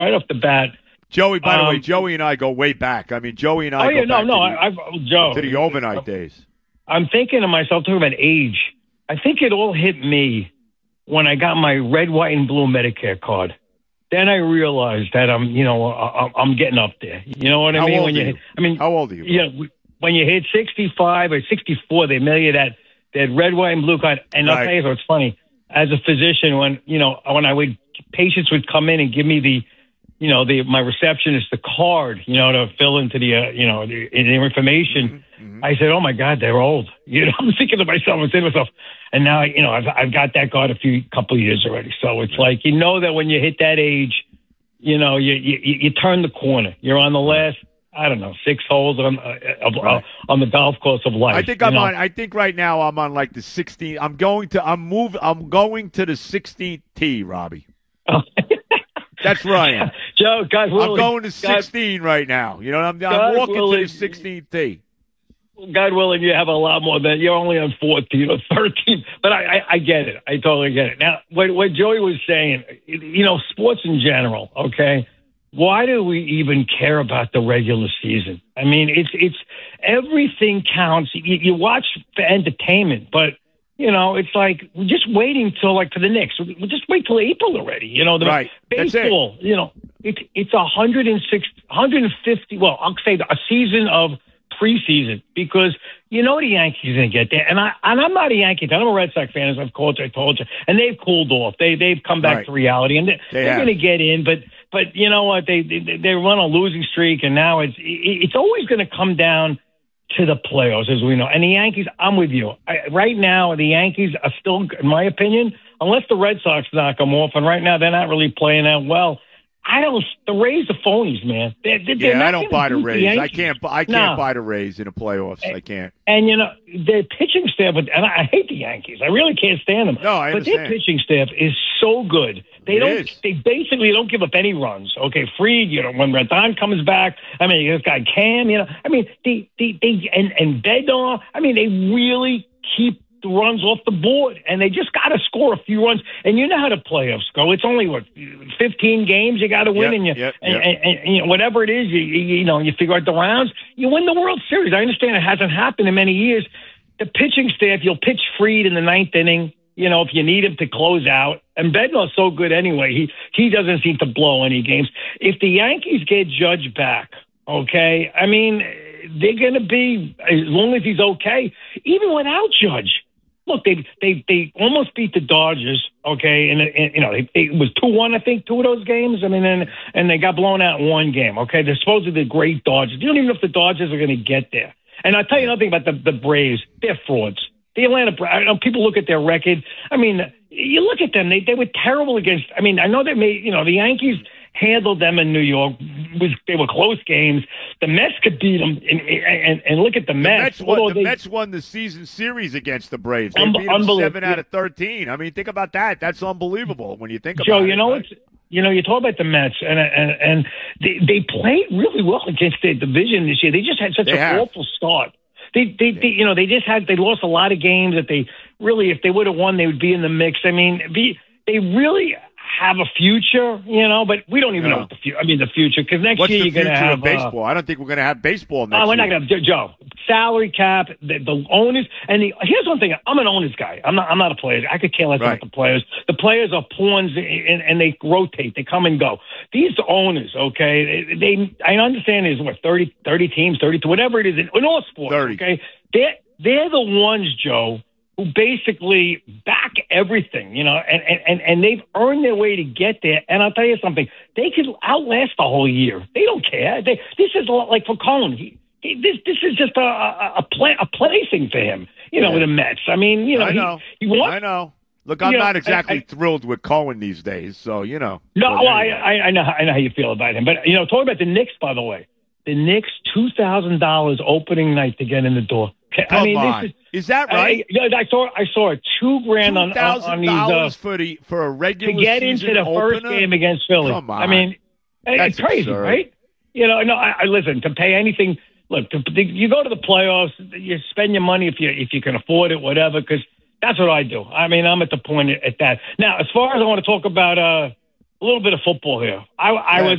right off the bat. Joey, by the way, Joey and I go way back. I mean, Joey and I Joe, to the overnight days. I'm thinking to myself, talking about age, I think it all hit me when I got my red, white, and blue Medicare card. Then I realized that I'm getting up there. You know what I mean? How old are you? Yeah, when you hit 65 or 64, they mail you that red, white, and blue card. And I'll tell you, it's funny. As a physician, when patients would come in and give me my receptionist the card, to fill into the information. Mm-hmm. I said, "Oh my God, they're old." I'm thinking to myself, and now I've got that card couple of years already. So it's like that when you hit that age, you turn the corner. You're on the last, I don't know, 6 holes on the golf course of life. I think I think right now I'm on like the 16th. I'm going to the 16th tee, Robbie. That's where I am. Joe, God willing. I'm going to 16 right now. I'm walking to the 16th tee. God willing, you have a lot more than you're only on 14 or 13. But I get it. I totally get it. Now, what Joey was saying, sports in general, okay? Why do we even care about the regular season? I mean, it's everything counts. You watch for entertainment, but it's like we're just waiting till for the Knicks. We'll just wait till April already. Right. Baseball. It's 150. Well, I'll say a season of preseason because the Yankees are going to get there. And I'm not a Yankee fan. I'm a Red Sox fan, as I told you, and they've cooled off. They've come back to reality, and they're going to get in. But you know what? They run a losing streak, and now it's always going to come down to the playoffs, as we know. And the Yankees, I'm with you. Right now, the Yankees are still, in my opinion, unless the Red Sox knock them off, and right now they're not really playing that well. The Rays are phonies, man. I don't buy the Rays. I can't buy the Rays in the playoffs. I can't. And their pitching staff, and I hate the Yankees. I really can't stand them. No, I understand. But their pitching staff is so good. They basically don't give up any runs. Okay, Fried, when Rodon comes back, this guy Cam, they and Bednar, they really keep the runs off the board, and they just got to score a few runs. And you know how the playoffs go. It's only 15 games you got to win, and whatever it is, you figure out the rounds, you win the World Series. I understand it hasn't happened in many years. The pitching staff, you'll pitch Fried in the 9th inning, if you need him to close out. And Bednar's so good anyway. He doesn't seem to blow any games. If the Yankees get Judge back, okay, they're going to be, as long as he's okay, even without Judge. Look, they almost beat the Dodgers, okay, and it was 2-1, I think, 2 of those games. And they got blown out in one game, okay. They're supposedly the great Dodgers. You don't even know if the Dodgers are going to get there. And I'll tell you another thing about the Braves. They're frauds. The Atlanta Braves, I know people look at their record. You look at them, they were terrible against, I know they made, the Yankees handled them in New York. They were close games. The Mets could beat them, and look at the Mets. The Mets won the season series against the Braves. They beat them 7 out of 13. Think about that. That's unbelievable when you think about it. Joe, you talk about the Mets, and they played really well against their division this year. They just had such an awful start. They lost a lot of games that they really, if they would have won, they would be in the mix. They really have a future, but we don't even know what the future, because next year you're going to have baseball. I don't think we're going to have baseball next year. We're not going to have, Joe, salary cap, the owners, and here's one thing. I'm an owners guy. I'm not a player. I could care less about the players. The players are pawns, and they rotate. They come and go. These owners, okay, I understand there's 30 teams, 32, whatever it is in all sports, 30. Okay? They're the ones, Joe, who basically back everything, and they've earned their way to get there. And I'll tell you something, they could outlast the whole year. They don't care. This is like for Cohen. This is just a placing for him, with the Mets. I know. Look, I'm not exactly thrilled with Cohen these days, so, No, I know how you feel about him. But, talking about the Knicks, by the way, the Knicks, $2,000 opening night to get in the door. Come on. Is that right? I saw $2,000 on these for a regular to get season into the opener? first game against Philly. Come on. It's crazy, absurd. Right? I listen, to pay anything. Look, you go to the playoffs, you spend your money if you can afford it, whatever. Because that's what I do. I'm at the point at that. Now, as far as I want to talk about a little bit of football here. I was